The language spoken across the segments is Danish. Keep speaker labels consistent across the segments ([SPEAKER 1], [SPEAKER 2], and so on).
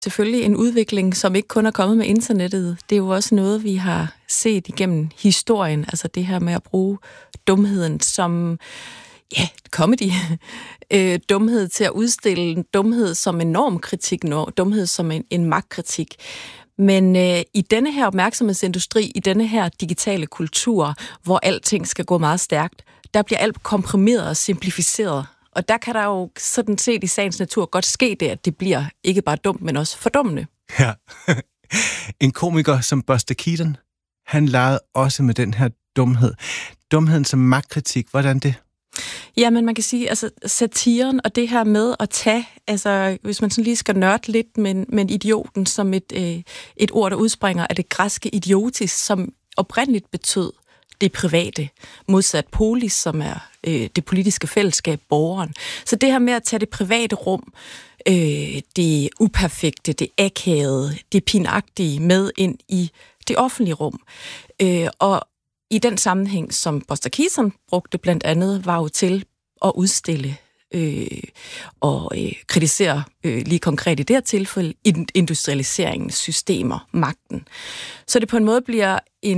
[SPEAKER 1] Selvfølgelig en udvikling, som ikke kun er kommet med internettet. Det er jo også noget, vi har set igennem historien. Altså det her med at bruge dumheden som comedy. Dumhed til at udstille dumhed som en normkritik, dumhed som en magtkritik. Men i denne her opmærksomhedsindustri, i denne her digitale kultur, hvor alting skal gå meget stærkt, der bliver alt komprimeret og simplificeret. Og der kan der jo sådan set i sagens natur godt ske det, at det bliver ikke bare dumt, men også fordummende.
[SPEAKER 2] Ja. En komiker som Buster Keaton, han legede også med den her dumhed. Dumheden som magtkritik, hvordan det?
[SPEAKER 1] Jamen, man kan sige, altså satiren og det her med at tage, altså hvis man sådan lige skal nørde lidt, men idioten som et ord, der udspringer af det græske idiotis, som oprindeligt betød det private, modsat polis, som er det politiske fællesskab, borgeren. Så det her med at tage det private rum, det uperfekte, det akavede, det pinagtige med ind i det offentlige rum. Og i den sammenhæng, som Buster Keaton brugte blandt andet, var jo til at udstille og kritisere lige konkret i det her tilfælde industrialiseringens systemer, magten. Så det på en måde bliver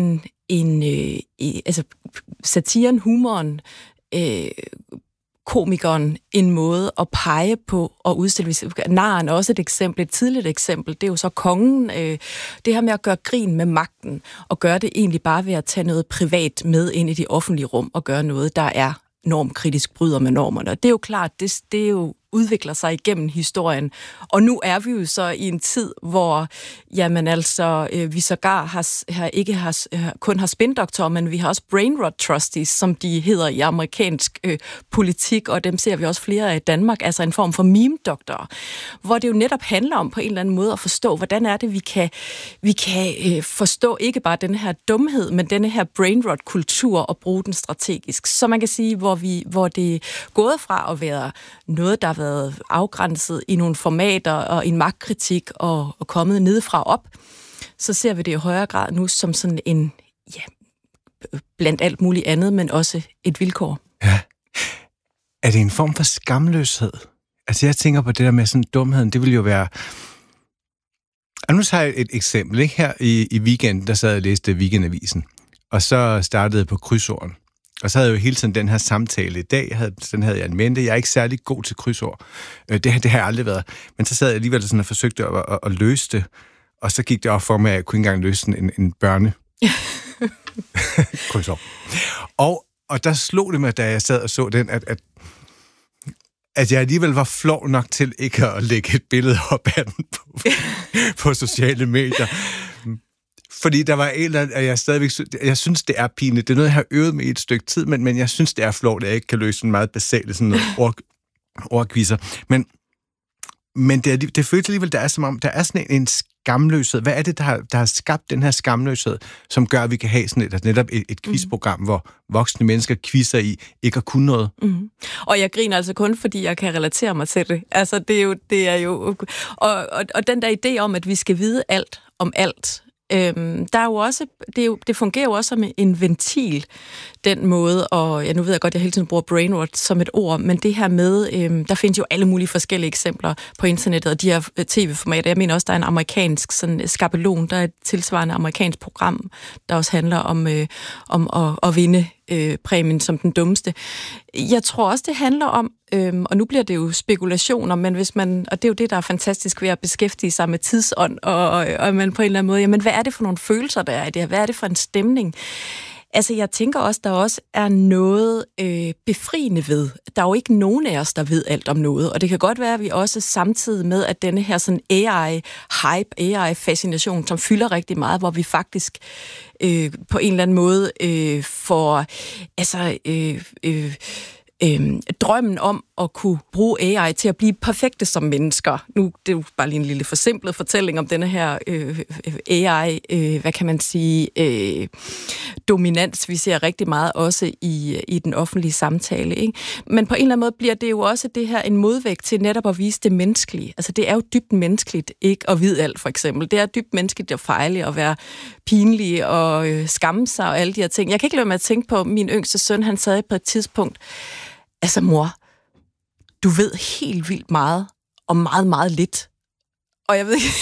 [SPEAKER 1] altså satiren, humoren, komikeren en måde at pege på og udstille. Narren er også et eksempel, et tidligt eksempel. Det er jo så kongen. Det her med at gøre grin med magten, og gøre det egentlig bare ved at tage noget privat med ind i de offentlige rum, og gøre noget, der er normkritisk, bryder med normerne. Og det er jo klart, det er jo udvikler sig igennem historien. Og nu er vi jo så i en tid, hvor jamen altså, vi sågar kun har spindoktorer, men vi har også brainrot trustees, som de hedder i amerikansk politik, og dem ser vi også flere af i Danmark, altså en form for meme-doktorer, hvor det jo netop handler om på en eller anden måde at forstå, hvordan er det, vi kan forstå ikke bare den her dumhed, men denne her brainrot-kultur og bruge den strategisk. Så man kan sige, hvor det er gået fra at være noget, der har været afgrænset i nogle formater og en magtkritik og kommet nedefra op, så ser vi det i højere grad nu som sådan en, blandt alt muligt andet, men også et vilkår.
[SPEAKER 2] Ja. Er det en form for skamløshed? Altså jeg tænker på det der med sådan dumheden, det vil jo være... Og nu tager jeg et eksempel, ikke? Her i weekenden, der sad jeg og læste Weekendavisen, og så startede jeg på krydsorden. Og så havde jeg jo hele tiden den her samtale i dag, den havde jeg en mente. Jeg er ikke særlig god til krydsord. Det har jeg aldrig været. Men så sad jeg alligevel sådan og forsøgte at løse det. Og så gik det op for mig, at jeg kunne ikke engang løse en børne krydsord. Og der slog det mig, da jeg sad og så den, at jeg alligevel var flov nok til ikke at lægge et billede op af den på sociale medier. Fordi der var en eller anden, jeg synes, det er pinligt. Det er noget, jeg har øvet med i et stykke tid, men jeg synes, det er flot, at jeg ikke kan løse en meget basale sådan noget ordkviser. Men det føles alligevel, der er som om, der er sådan en skamløshed. Hvad er det, der har skabt den her skamløshed, som gør, at vi kan have sådan netop et quizprogram, hvor voksne mennesker quizzer i ikke at kunne noget?
[SPEAKER 1] Mm. Og jeg griner altså kun, fordi jeg kan relatere mig til det. Altså, det er jo... Og den der idé om, at vi skal vide alt om alt, der er jo også, det fungerer jo også som en ventil, den måde, og nu ved jeg godt, at jeg hele tiden bruger brainrot som et ord, men det her med, der findes jo alle mulige forskellige eksempler på internettet, og de her tv-formater. Jeg mener også, der er en amerikansk sådan skabelon, der er et tilsvarende amerikansk program, der også handler om at vinde præmien som den dummeste. Jeg tror også, det handler om, og nu bliver det jo spekulationer, men hvis man, og det er jo det, der er fantastisk ved at beskæftige sig med tidsånd, og man på en eller anden måde, jamen hvad er det for nogle følelser, der er i det her? Hvad er det for en stemning? Altså, jeg tænker også, der også er noget befriende ved. Der er jo ikke nogen af os, der ved alt om noget, og det kan godt være, at vi også samtidig med, at denne her sådan AI-hype, AI-fascination, som fylder rigtig meget, hvor vi faktisk på en eller anden måde får drømmen om at kunne bruge AI til at blive perfekte som mennesker. Nu det er jo bare lige en lille forsimplet fortælling om denne her AI, hvad kan man sige, dominans, vi ser rigtig meget også i den offentlige samtale. Ikke? Men på en eller anden måde bliver det jo også det her en modvægt til netop at vise det menneskelige. Altså det er jo dybt menneskeligt ikke at vide alt, for eksempel. Det er dybt menneskeligt at fejle og være pinlig og skamme sig og alle de her ting. Jeg kan ikke lade med at tænke på min yngste søn, han sad på et tidspunkt, altså mor, du ved helt vildt meget og meget, meget lidt Og jeg ved ikke,